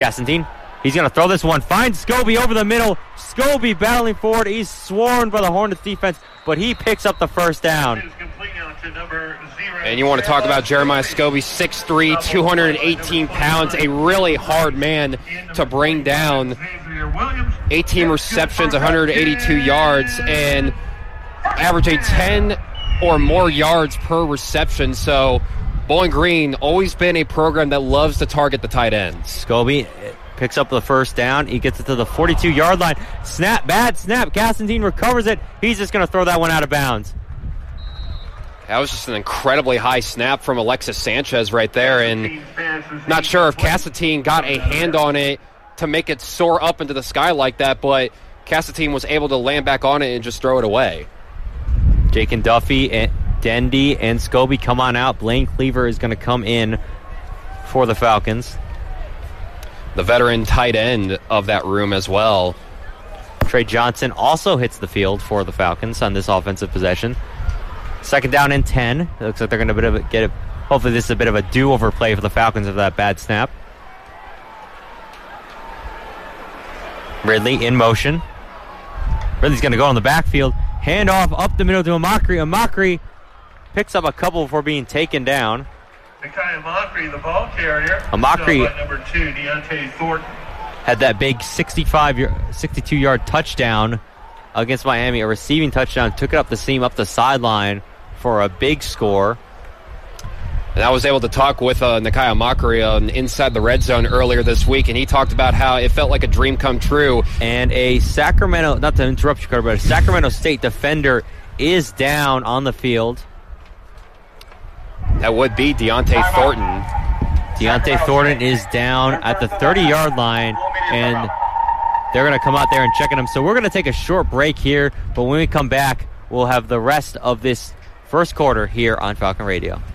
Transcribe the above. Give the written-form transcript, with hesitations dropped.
Castantine, he's going to throw this one. Finds Scobie over the middle. Scobie battling forward. He's swarmed by the Hornets defense, but he picks up the first down. And you want to talk about Jeremiah Scobie, 6'3", 218 pounds, a really hard man to bring down. 18 receptions, 182 yards, and averaging 10 or more yards per reception. So Bowling Green always been a program that loves to target the tight ends. Scobie picks up the first down. He gets it to the 42-yard line. Snap, bad snap. Castantine recovers it. He's just going to throw that one out of bounds. That was just an incredibly high snap from Alexis Sanchez right there, and not sure if Castantine got a hand on it to make it soar up into the sky like that, but Castantine was able to land back on it and just throw it away. Jake and Duffy, and Dendy, and Scobie come on out. Blaine Cleaver is going to come in for the Falcons. The veteran tight end of that room as well. Trey Johnson also hits the field for the Falcons on this offensive possession. Second down and 10. It looks like they're going to get it. Hopefully this is a bit of a do-over play for the Falcons of that bad snap. Ridley in motion. Ridley's going to go on the backfield. Hand off up the middle to Amakri. Amakri picks up a couple before being taken down. Amakri, the ball carrier. Amakri, number 2, Deontay Thornton, had that big 62-yard touchdown against Miami, a receiving touchdown. Took it up the seam, up the sideline for a big score. And I was able to talk with Nakai Amakri inside the red zone earlier this week, and he talked about how it felt like a dream come true. And a Sacramento, not to interrupt you, Carter, but a Sacramento State defender is down on the field. That would be Deontay Thornton. Deontay Thornton is down at the 30-yard line, and they're going to come out there and check on him. So we're going to take a short break here, but when we come back, we'll have the rest of this first quarter here on Falcon Radio.